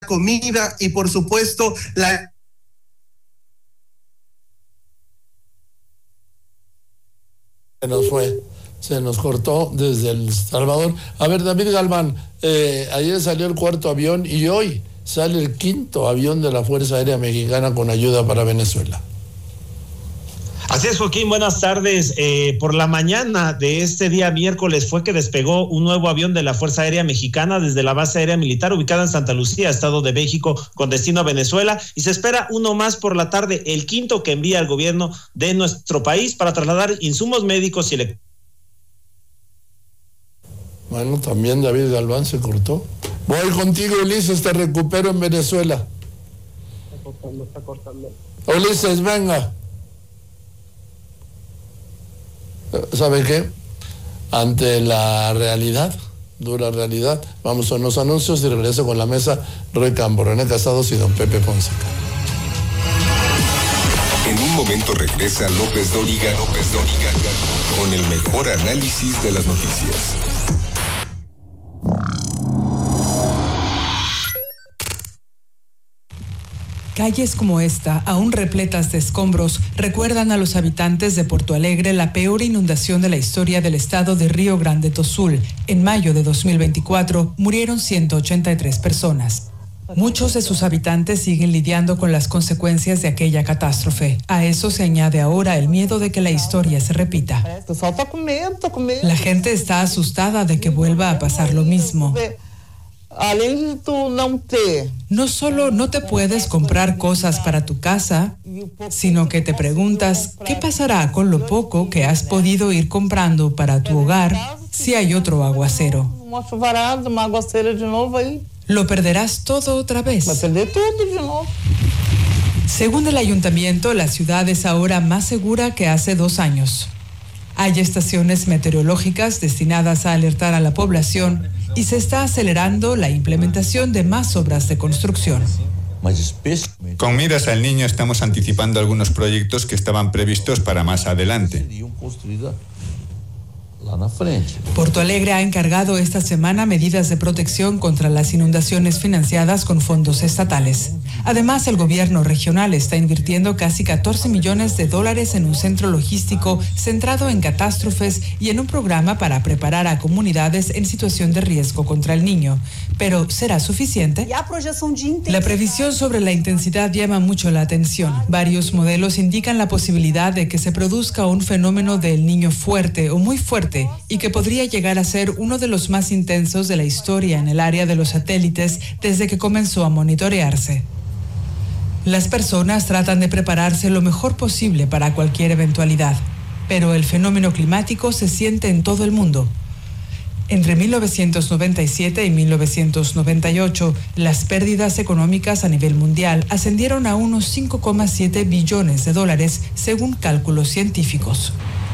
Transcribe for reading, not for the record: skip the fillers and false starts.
comida y por supuesto la... Se nos cortó desde El Salvador. A ver, David Galván, ayer salió el 4º avión y hoy sale el 5º avión de la Fuerza Aérea Mexicana con ayuda para Venezuela. Así es, Joaquín, buenas tardes. Por la mañana de este día miércoles fue que despegó un nuevo avión de la Fuerza Aérea Mexicana desde la base aérea militar ubicada en Santa Lucía, Estado de México, con destino a Venezuela, y se espera uno más por la tarde, el 5º que envía el gobierno de nuestro país para trasladar insumos médicos y Bueno, también David Galván se cortó. Voy contigo, Ulises, te recupero en Venezuela. Está cortando. Ulises, venga. ¿Sabe qué? Ante la realidad, dura realidad, vamos a unos anuncios y regreso con la mesa. Roy Campo, René Casados y don Pepe Fonseca. En un momento regresa López Dóriga con el mejor análisis de las noticias. Calles como esta, aún repletas de escombros, recuerdan a los habitantes de Porto Alegre la peor inundación de la historia del estado de Río Grande do Sul. En mayo de 2024 murieron 183 personas. Muchos de sus habitantes siguen lidiando con las consecuencias de aquella catástrofe. A eso se añade ahora el miedo de que la historia se repita. La gente está asustada de que vuelva a pasar lo mismo. No solo no te puedes comprar cosas para tu casa, sino que te preguntas qué pasará con lo poco que has podido ir comprando para tu hogar si hay otro aguacero. Lo perderás todo otra vez. Según el ayuntamiento, la ciudad es ahora más segura que hace 2 años. Hay estaciones meteorológicas destinadas a alertar a la población y se está acelerando la implementación de más obras de construcción. Con miras al niño estamos anticipando algunos proyectos que estaban previstos para más adelante. Porto Alegre ha encargado esta semana medidas de protección contra las inundaciones financiadas con fondos estatales. Además, el gobierno regional está invirtiendo casi $14 millones en un centro logístico centrado en catástrofes y en un programa para preparar a comunidades en situación de riesgo contra el niño. Pero, ¿será suficiente? La previsión sobre la intensidad llama mucho la atención. Varios modelos indican la posibilidad de que se produzca un fenómeno del niño fuerte o muy fuerte y que podría llegar a ser uno de los más intensos de la historia en el área de los satélites desde que comenzó a monitorearse. Las personas tratan de prepararse lo mejor posible para cualquier eventualidad, pero el fenómeno climático se siente en todo el mundo. Entre 1997 y 1998, las pérdidas económicas a nivel mundial ascendieron a unos $5,7 billones, según cálculos científicos.